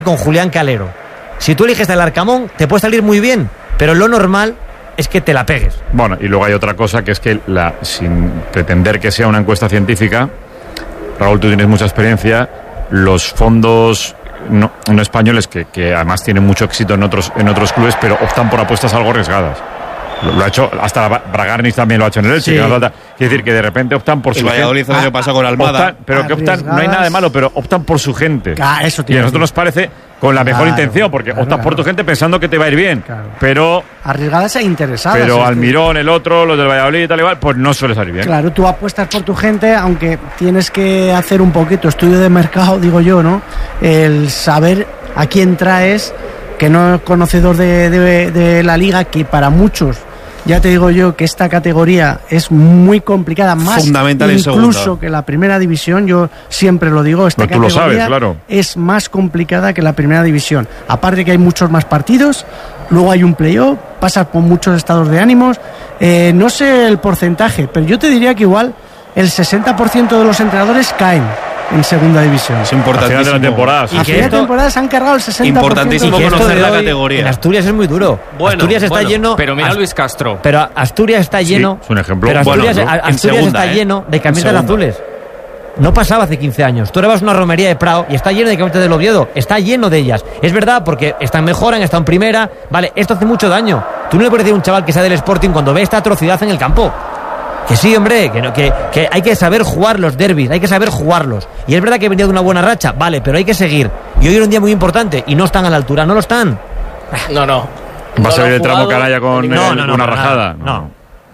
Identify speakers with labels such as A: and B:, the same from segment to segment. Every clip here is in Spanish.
A: con Julián Calero. Si tú eliges el Arcamón, te puede salir muy bien, pero lo normal es que te la pegues.
B: Bueno, y luego hay otra cosa, que es que sin pretender que sea una encuesta científica, Raúl, tú tienes mucha experiencia, los fondos no españoles, que además tienen mucho éxito en otros clubes, pero optan por apuestas algo arriesgadas. Lo ha hecho, hasta Bragarnis también lo ha hecho en el Elche.
C: Sí.
B: Quiere decir que de repente optan por su gente.
D: El Valladolid el año pasado con Almada.
B: Pero que optan, no hay nada de malo, pero optan por su gente.
C: Eso
B: y a nosotros nos parece con la mejor intención, porque optas por tu gente pensando que te va a ir bien.
C: Claro.
B: Pero
C: arriesgadas e interesadas.
B: Pero Almirón, el otro, los del Valladolid y tal igual, pues no suele salir bien.
C: Claro, tú apuestas por tu gente, aunque tienes que hacer un poquito estudio de mercado, digo yo, ¿no? El saber a quién traes, que no es conocedor de la liga, que para muchos, ya te digo yo, que esta categoría es muy complicada, más
D: fundamental
C: incluso que la primera división. Yo siempre lo digo, esta
B: tú lo
C: categoría
B: sabes, claro,
C: es más complicada que la primera división. Aparte que hay muchos más partidos, luego hay un playoff, pasas por muchos estados de ánimos. No sé el porcentaje, pero yo te diría que igual el 60% de los entrenadores caen en segunda división.
D: Es importantísimo.
B: A final de la temporada.
C: A final de temporada se han cargado el 60%.
D: Importantísimo conocer la categoría.
A: En Asturias es muy duro. Asturias está lleno.
E: Pero mira Luis Castro.
A: Pero Asturias está lleno.
B: Sí, es un ejemplo.
A: Pero Asturias,
B: bueno,
A: Asturias está lleno de camisetas azules. No pasaba hace 15 años. Tú ahora vas a una romería de Prado y está lleno de camisetas del Oviedo. Está lleno de ellas. Es verdad, porque están mejoran, están en primera. Vale, esto hace mucho daño. Tú no le puedes decir a un chaval que sea del Sporting cuando ve esta atrocidad en el campo. Que sí, hombre, que hay que saber jugar los derbis, hay que saber jugarlos. Y es verdad que venía de una buena racha, vale, pero hay que seguir. Y hoy era un día muy importante y no están a la altura, no lo están.
F: No.
B: ¿Va a salir el tramo canalla con una rajada?
A: No.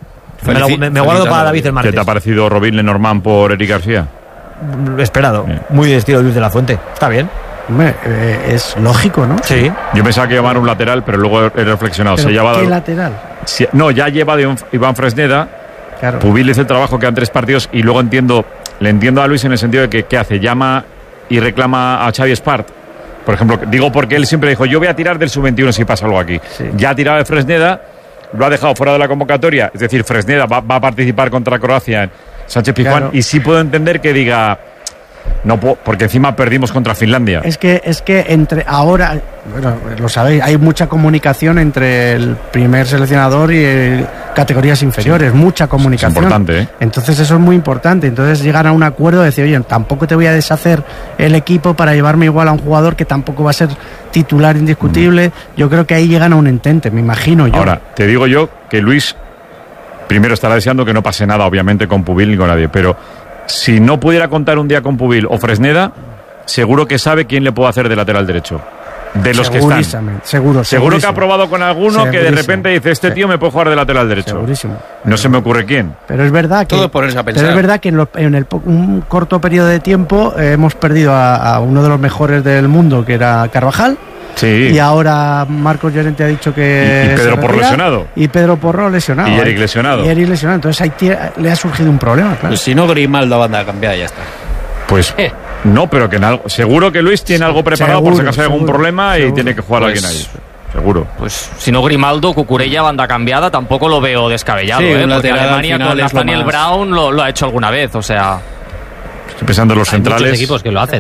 A: Me guardo para David el martes.
B: ¿Qué te ha parecido Robin Lenormand por Eric García?
A: Esperado.
B: Bien.
A: Muy de estilo Luis de la Fuente. Está bien.
C: Hombre, es lógico, ¿no?
A: Sí.
B: Yo pensaba que iba a llamar un lateral, pero luego he reflexionado.
C: ¿Pero qué lateral?
B: Ya lleva de Iván Fresneda.
C: Claro.
B: Pubil hizo el trabajo, quedan 3 partidos y luego le entiendo a Luis en el sentido de que ¿qué hace? Llama y reclama a Xavi Espart. Por ejemplo, digo porque él siempre dijo, yo voy a tirar del sub-21 si pasa algo aquí. Sí. Ya ha tirado de Fresneda, lo ha dejado fuera de la convocatoria, es decir, Fresneda va a participar contra Croacia en Sánchez Pizjuán, claro. Y sí puedo entender que diga, no puedo, porque encima perdimos contra Finlandia.
C: Es que entre ahora, bueno, lo sabéis, hay mucha comunicación entre el primer seleccionador y categorías inferiores, sí. Mucha comunicación.
B: Es importante, ¿eh?
C: Entonces eso es muy importante. Entonces llegan a un acuerdo de decir, oye, tampoco te voy a deshacer el equipo para llevarme igual a un jugador que tampoco va a ser titular indiscutible. Yo creo que ahí llegan a un entente, me imagino yo.
B: Ahora, te digo yo que Luis primero estará deseando que no pase nada, obviamente, con Pubil ni con nadie, pero si no pudiera contar un día con Pubil o Fresneda, seguro que sabe quién le puede hacer de lateral derecho. De los que están. Seguro que ha probado con alguno que de repente dice, este tío me puede jugar de lateral derecho.
C: Segurísimo.
B: No se me ocurre quién.
C: Pero es verdad que
D: todo ponerse a pensar.
C: Pero es verdad que en un corto periodo de tiempo hemos perdido a uno de los mejores del mundo, que era Carvajal.
B: Sí.
C: Y ahora Marcos Llorente ha dicho que
B: y Pedro Porro lesionado.
C: Y Pedro Porro lesionado.
B: Y Eric lesionado.
C: Entonces ahí le ha surgido un problema, claro.
D: Pues si no, Grimaldo banda cambiada y ya está.
B: Pues no, pero que seguro que Luis tiene algo preparado por si acaso hay algún problema y tiene que jugar alguien ahí. Seguro.
E: Pues si no Grimaldo, Cucurella, banda cambiada, tampoco lo veo descabellado,
D: sí,
E: porque Alemania con Nathaniel Brown lo ha hecho alguna vez, o sea.
B: Estoy pensando en los centrales.
G: Hay muchos equipos que lo hacen,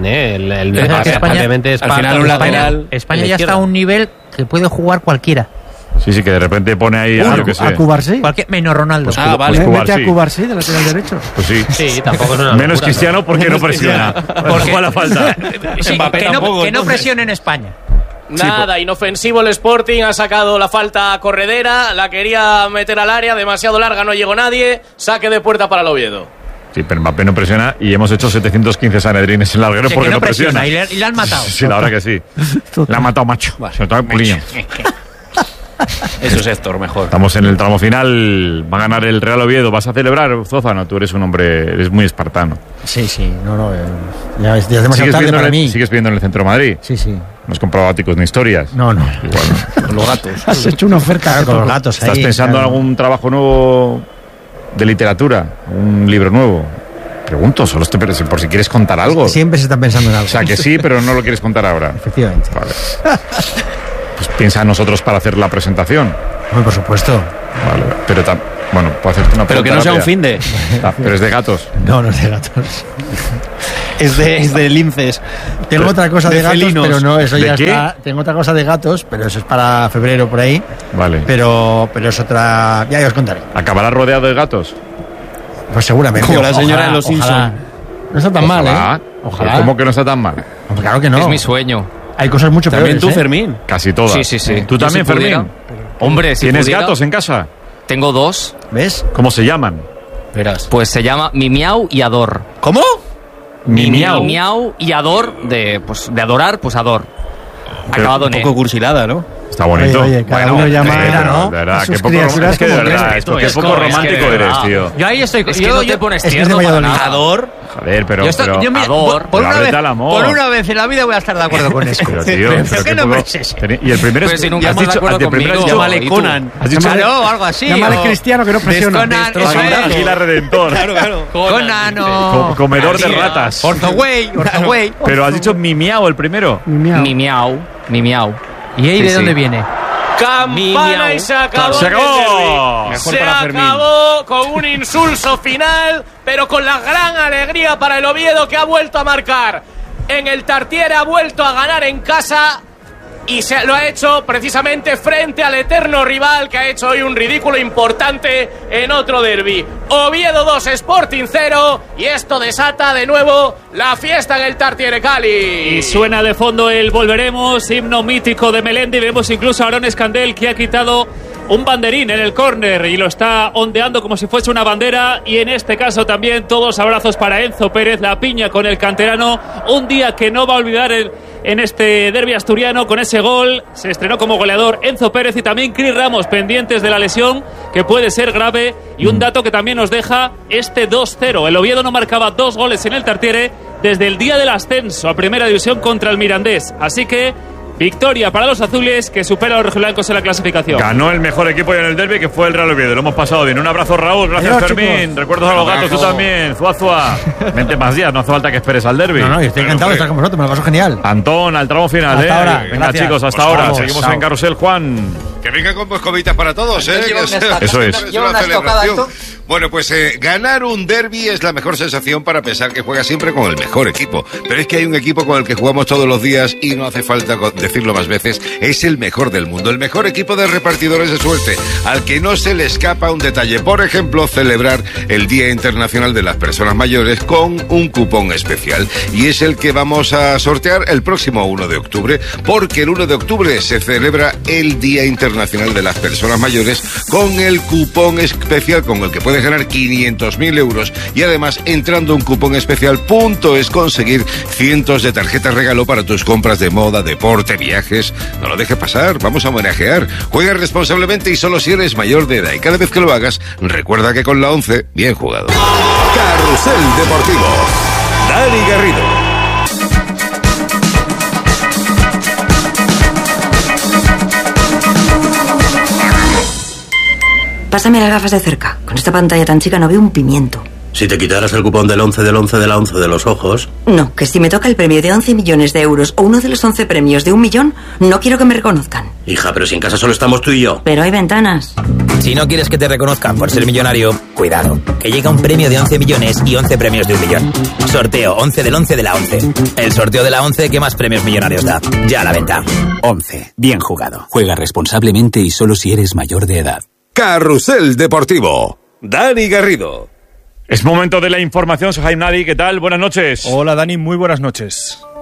G: España ya está a un nivel que puede jugar cualquiera.
B: Sí, que de repente pone ahí
C: a Cubarsí.
G: Menos Ronaldo.
C: Vale. Mete a Cubarsí de lateral derecho.
B: Pues sí.
G: Sí, tampoco es una
B: menos
G: locura,
B: Cristiano porque no presiona. Porque juega la falta.
G: Sí, que no presione en España.
F: Nada, inofensivo el Sporting, ha sacado la falta corredera, la quería meter al área, demasiado larga, no llegó nadie, saque de puerta para el Oviedo.
B: Sí, pero Mbappé no presiona y hemos hecho 715 sanedrines en larguero porque no presiona.
G: Y le han matado.
B: Sí, la verdad que sí. Le han matado, macho. Se lo Puliño.
D: Eso es Héctor, mejor.
B: Estamos en el tramo final. Va a ganar el Real Oviedo. ¿Vas a celebrar, Zózano? Tú eres un hombre, eres muy espartano.
A: Sí. Ya es demasiado tarde para mí.
B: ¿Sigues viviendo en el centro de Madrid?
A: Sí.
B: ¿No has comprado áticos ni historias?
A: No.
B: Bueno,
D: los gatos.
C: Has hecho una oferta
A: con los gatos.
B: ¿Estás pensando en algún trabajo nuevo de literatura? ¿Un libro nuevo? Pregunto, solo por si quieres contar algo.
A: Siempre se está pensando en algo.
B: O sea, que sí, pero no lo quieres contar ahora.
A: Efectivamente.
B: Vale. Pues piensa en nosotros para hacer la presentación.
A: Por supuesto.
B: Vale, pero Bueno, puedo hacerte una pregunta.
D: Pero que no sea un
B: rápida.
D: finde.
B: Pero es de gatos.
C: No, no es de gatos.
D: Es de linces.
C: Tengo otra cosa de gatos,
D: felinos.
C: pero no, eso
B: ¿De
C: ya
B: qué?
C: está. Tengo otra cosa de gatos, pero eso es para febrero por ahí.
B: Vale.
C: Pero es otra. Ya os contaré.
B: ¿Acabará rodeado de gatos?
C: Pues seguramente.
D: Como la señora de los
C: ojalá.
D: Simpson.
C: No está tan mal,
B: Ojalá.
C: ¿eh? Ojalá.
B: ¿Cómo que no está tan mal?
C: Pues claro que no.
E: Es mi sueño.
C: Hay cosas mucho
D: También
C: peores,
D: tú,
C: ¿eh?
D: Fermín.
B: Casi todas.
E: Sí, sí, sí.
B: ¿Tú
E: Yo
B: también,
E: si pudiera-
B: Fermín?
E: Hombre, si
B: ¿Tienes
E: pudiera,
B: gatos en casa?
E: Tengo 2.
C: ¿Ves?
B: ¿Cómo se llaman?
D: Verás.
E: Pues se llama Mimiau y Ador.
D: ¿Cómo?
B: Mimiau.
E: Mimiau y Ador, de adorar, pues Ador. Acabado
D: Un
E: en
D: poco cursilada, ¿no?
B: Está bonito.
C: Oye, cada uno llama
B: de verdad,
C: ¿no?
B: de verdad,
C: a sus
B: qué poco
C: criaturas
B: es que de
C: como
B: verdad,
C: quiere.
B: esto, qué
E: Es
B: poco
E: como- es que
B: romántico
E: de
B: eres,
E: verdad.
B: tío.
G: Yo ahí estoy.
E: Es que no te pones
C: es que es de
E: tierno para
C: Valladolid.
E: nada.
D: Ador.
B: Joder, pero...
G: Yo estoy-
B: pero-
G: yo, mira,
E: Ador.
G: por una
B: Ábrete
G: vez,
B: al amor.
G: por una vez en la vida voy a estar de acuerdo con eso.
B: Pero, tío,
G: Pero
B: qué
G: qué nombre
B: poco-
G: es ese.
B: Y el primero
E: Pues
B: es...
E: si nunca
B: has
E: estás de
B: dicho-
E: acuerdo
B: el primero has
E: conmigo.
B: dicho-
D: Llámale
E: ¿y tú?
D: Conan.
B: has dicho-
G: Claro, o algo así.
C: Llámale
G: o-
C: Cristiano, que no presiona.
G: Conan,
C: Destroza.
G: eso es.
B: Águila Redentor.
D: Claro.
G: Conan o...
B: Comedor de
E: García.
B: ratas.
G: Orthoway.
B: Pero has dicho Mimiao el primero.
C: Miau.
E: Mimiau.
G: ¿Y ahí
E: Sí,
G: de
E: sí.
G: dónde viene?
F: Campana y se acabó.
B: ¡Se acabó!
F: el derbi.
D: Mejor
F: Se
D: para Fermín.
F: acabó con un insulso final, pero con la gran alegría para el Oviedo, que ha vuelto a marcar en el Tartiere, ha vuelto a ganar en casa y se lo ha hecho precisamente frente al eterno rival, que ha hecho hoy un ridículo importante en otro derbi. Oviedo 2, Sporting 0, y esto desata de nuevo la fiesta en el Tartiere Cali.
H: Y suena de fondo el Volveremos, himno mítico de Melendi. Vemos incluso a Aaron Escandel, que ha quitado un banderín en el córner y lo está ondeando como si fuese una bandera. Y en este caso también todos abrazos para Enzo Pérez, la piña con el canterano. Un día que no va a olvidar en este derbi asturiano. Con ese gol se estrenó como goleador Enzo Pérez y también Cris Ramos, pendientes de la lesión que puede ser grave. Y un dato que también nos deja este 2-0. El Oviedo no marcaba 2 goles en el Tartiere desde el día del ascenso a Primera División contra el Mirandés. Así que victoria para los azules, que supera a los rojiblancos en la clasificación.
B: Ganó el mejor equipo en el derbi, que fue el Real Oviedo. Lo hemos pasado bien. Un abrazo, Raúl. Gracias,
C: Adiós,
B: Fermín.
C: chicos.
B: Recuerdos a los gatos, tú también. Zuazua. Vente más días, no hace falta que esperes al derbi.
C: No, yo estoy encantado de estar con vosotros, me lo paso genial.
B: Antón, al tramo final,
C: Hasta ahora,
B: Venga,
C: gracias.
B: chicos, hasta
C: Pues
B: ahora.
C: vamos,
B: Seguimos
C: chao.
B: en Carrusel, Juan.
I: Que venga con moscovitas para todos, ¿eh?
B: Eso es.
I: Es una celebración. Bueno, pues ganar un derbi es la mejor sensación para pensar que juega siempre con el mejor equipo. Pero es que hay un equipo con el que jugamos todos los días y no hace falta decirlo más veces, es el mejor del mundo, el mejor equipo de repartidores de suerte, al que no se le escapa un detalle. Por ejemplo, celebrar el Día Internacional de las Personas Mayores con un cupón especial. Y es el que vamos a sortear el próximo 1 de octubre, porque el 1 de octubre se celebra el Día Internacional de las Personas Mayores con el cupón especial con el que puedes ganar 500.000 euros y además, entrando un cupón especial, es conseguir cientos de tarjetas regalo para tus compras de moda, deporte, viajes. No lo dejes pasar, vamos a homenajear. Juega responsablemente y solo si eres mayor de edad, y cada vez que lo hagas, recuerda que con la 11, bien jugado.
J: Carrusel Deportivo. Dani Garrido.
K: Pásame las gafas de cerca. Con esta pantalla tan chica no veo un pimiento.
L: Si te quitaras el cupón del 11 del 11 de la 11 de los ojos...
K: No, que si me toca el premio de 11 millones de euros o uno de los 11 premios de 1 millón, no quiero que me reconozcan.
L: Hija, pero si en casa solo estamos tú y yo.
K: Pero hay ventanas.
M: Si no quieres que te reconozcan por ser millonario, cuidado, que llega un premio de 11 millones y 11 premios de 1 millón. Sorteo 11 del 11 de la 11. El sorteo de la 11 que más premios millonarios da. Ya a la venta.
N: 11. Bien jugado. Juega responsablemente y solo si eres mayor de edad.
J: Carrusel Deportivo. Dani Garrido.
B: Es momento de la información. Soy Jaime Nadi, ¿qué tal? Buenas noches.
O: Hola Dani, muy buenas noches.